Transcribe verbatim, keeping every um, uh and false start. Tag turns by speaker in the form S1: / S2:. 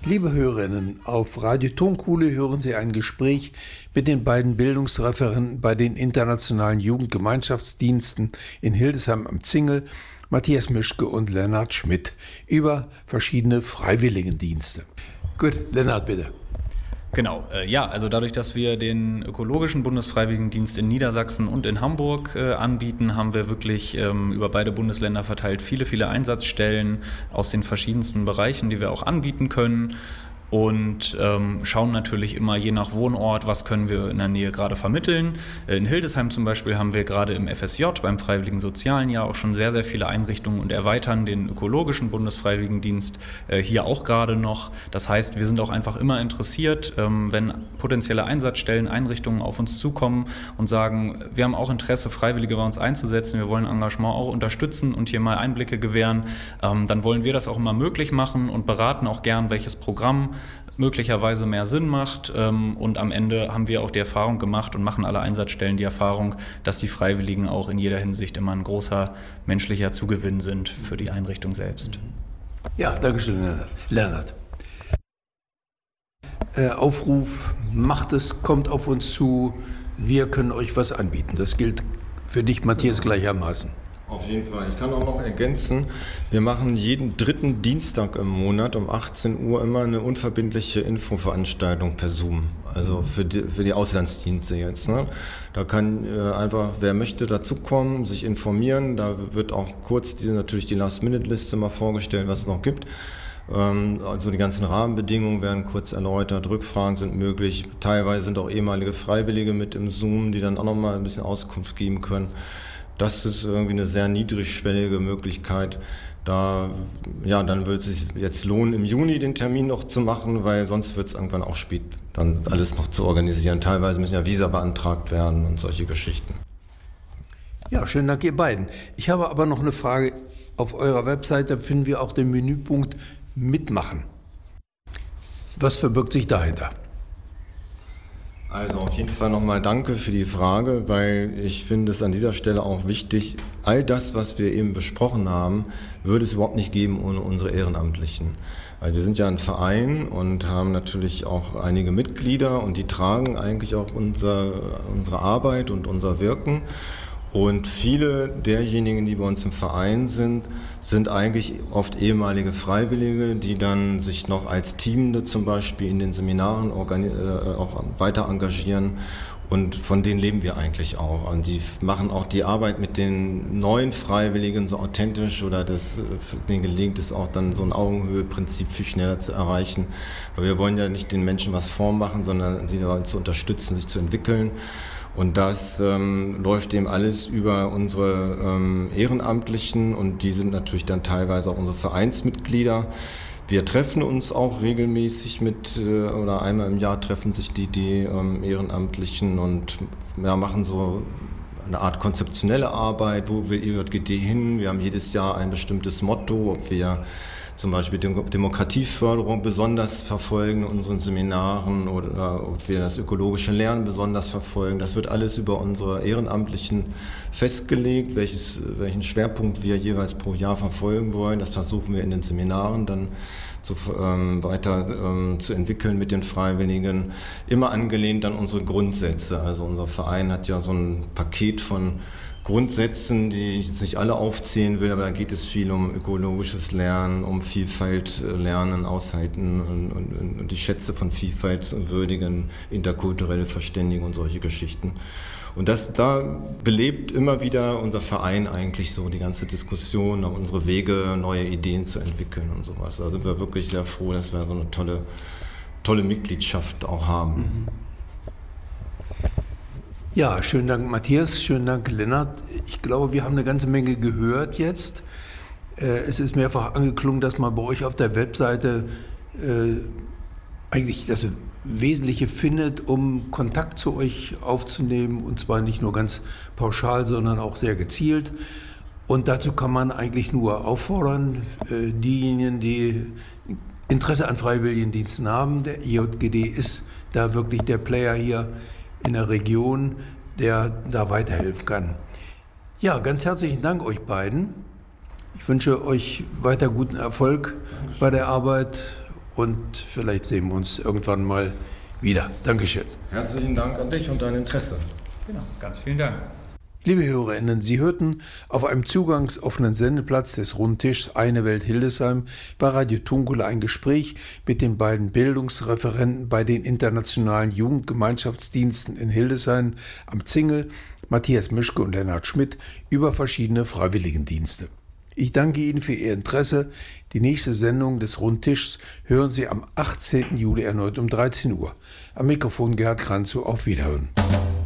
S1: Liebe Hörerinnen, auf Radio Tonkuhle hören Sie ein Gespräch mit den beiden Bildungsreferenten bei den internationalen Jugendgemeinschaftsdiensten in Hildesheim am Zingel, Matthias Mischke und Lennart Schmidt, über verschiedene Freiwilligendienste. Gut, Lennart, bitte.
S2: Genau, äh, ja, also dadurch, dass wir den ökologischen Bundesfreiwilligendienst in Niedersachsen und in Hamburg äh, anbieten, haben wir wirklich ähm, über beide Bundesländer verteilt viele, viele Einsatzstellen aus den verschiedensten Bereichen, die wir auch anbieten können. Und ähm, schauen natürlich immer je nach Wohnort, was können wir in der Nähe gerade vermitteln. In Hildesheim zum Beispiel haben wir gerade im F S J, beim Freiwilligen Sozialen Jahr, auch schon sehr, sehr viele Einrichtungen und erweitern den ökologischen Bundesfreiwilligendienst äh, hier auch gerade noch. Das heißt, wir sind auch einfach immer interessiert, ähm, wenn potenzielle Einsatzstellen, Einrichtungen auf uns zukommen und sagen, wir haben auch Interesse, Freiwillige bei uns einzusetzen, wir wollen Engagement auch unterstützen und hier mal Einblicke gewähren, ähm, dann wollen wir das auch immer möglich machen und beraten auch gern, welches Programm möglicherweise mehr Sinn macht, und am Ende haben wir auch die Erfahrung gemacht und machen alle Einsatzstellen die Erfahrung, dass die Freiwilligen auch in jeder Hinsicht immer ein großer menschlicher Zugewinn sind für die Einrichtung selbst.
S1: Ja, danke schön, Lennart. Äh, Aufruf, macht es, kommt auf uns zu, wir können euch was anbieten. Das gilt für dich, Matthias, gleichermaßen.
S3: Auf jeden Fall. Ich kann auch noch ergänzen, wir machen jeden dritten Dienstag im Monat um achtzehn Uhr immer eine unverbindliche Infoveranstaltung per Zoom. Also für die, für die Auslandsdienste jetzt. Ne? Da kann äh, einfach, wer möchte, dazukommen, sich informieren. Da wird auch kurz die, natürlich die Last-Minute-Liste mal vorgestellt, was es noch gibt. Ähm, also die ganzen Rahmenbedingungen werden kurz erläutert, Rückfragen sind möglich. Teilweise sind auch ehemalige Freiwillige mit im Zoom, die dann auch noch mal ein bisschen Auskunft geben können. Das ist irgendwie eine sehr niedrigschwellige Möglichkeit. Da, ja, dann wird es sich jetzt lohnen, im Juni den Termin noch zu machen, weil sonst wird es irgendwann auch spät, dann alles noch zu organisieren. Teilweise müssen ja Visa beantragt werden und solche Geschichten.
S1: Ja, schönen Dank, ihr beiden. Ich habe aber noch eine Frage. Auf eurer Webseite finden wir auch den Menüpunkt Mitmachen. Was verbirgt sich dahinter?
S3: Also auf jeden Fall nochmal danke für die Frage, weil ich finde es an dieser Stelle auch wichtig, all das, was wir eben besprochen haben, würde es überhaupt nicht geben ohne unsere Ehrenamtlichen. Weil wir sind ja ein Verein und haben natürlich auch einige Mitglieder und die tragen eigentlich auch unser, unsere Arbeit und unser Wirken. Und viele derjenigen, die bei uns im Verein sind, sind eigentlich oft ehemalige Freiwillige, die dann sich noch als Teamende zum Beispiel in den Seminaren organi- äh, auch weiter engagieren. Und von denen leben wir eigentlich auch. Und die machen auch die Arbeit mit den neuen Freiwilligen so authentisch, oder das, denen gelingt es auch dann so ein Augenhöhe-Prinzip viel schneller zu erreichen. Weil wir wollen ja nicht den Menschen was vormachen, sondern sie zu unterstützen, sich zu entwickeln. Und das ähm, läuft eben alles über unsere ähm, Ehrenamtlichen, und die sind natürlich dann teilweise auch unsere Vereinsmitglieder. Wir treffen uns auch regelmäßig mit, äh, oder einmal im Jahr treffen sich die, die ähm, Ehrenamtlichen und ja, machen so eine Art konzeptionelle Arbeit. Wo will E J G D hin? Wir haben jedes Jahr ein bestimmtes Motto, ob wir zum Beispiel Demokratieförderung besonders verfolgen in unseren Seminaren oder ob wir das ökologische Lernen besonders verfolgen. Das wird alles über unsere Ehrenamtlichen festgelegt, welches, welchen Schwerpunkt wir jeweils pro Jahr verfolgen wollen. Das versuchen wir in den Seminaren dann zu, ähm, weiter ähm, zu entwickeln mit den Freiwilligen. Immer angelehnt an unsere Grundsätze. Also unser Verein hat ja so ein Paket von Grundsätzen, die ich jetzt nicht alle aufzählen will, aber da geht es viel um ökologisches Lernen, um Vielfalt lernen, aushalten und, und, und die Schätze von Vielfalt würdigen, interkulturelle Verständigung und solche Geschichten. Und das, da belebt immer wieder unser Verein eigentlich so die ganze Diskussion, auch unsere Wege, neue Ideen zu entwickeln und sowas. Da sind wir wirklich sehr froh, dass wir so eine tolle, tolle Mitgliedschaft auch haben.
S1: Mhm. Ja, schönen Dank, Matthias, schönen Dank, Lennart. Ich glaube, wir haben eine ganze Menge gehört jetzt. Es ist mehrfach angeklungen, dass man bei euch auf der Webseite eigentlich das Wesentliche findet, um Kontakt zu euch aufzunehmen, und zwar nicht nur ganz pauschal, sondern auch sehr gezielt. Und dazu kann man eigentlich nur auffordern, diejenigen, die Interesse an Freiwilligendiensten haben, der E J G D ist da wirklich der Player hier in der Region, der da weiterhelfen kann. Ja, ganz herzlichen Dank euch beiden. Ich wünsche euch weiter guten Erfolg Dankeschön bei der Arbeit und vielleicht sehen wir uns irgendwann mal wieder. Dankeschön.
S3: Herzlichen Dank an dich und dein Interesse.
S2: Genau, ganz vielen Dank.
S1: Liebe HörerInnen, Sie hörten auf einem zugangsoffenen Sendeplatz des Rundtischs Eine Welt Hildesheim bei Radio Tunkula ein Gespräch mit den beiden Bildungsreferenten bei den internationalen Jugendgemeinschaftsdiensten in Hildesheim am Zingel, Matthias Mischke und Lennart Schmidt, über verschiedene Freiwilligendienste. Ich danke Ihnen für Ihr Interesse. Die nächste Sendung des Rundtischs hören Sie am achtzehnten Juli erneut um dreizehn Uhr. Am Mikrofon Gerhard Kranzow, auf Wiederhören.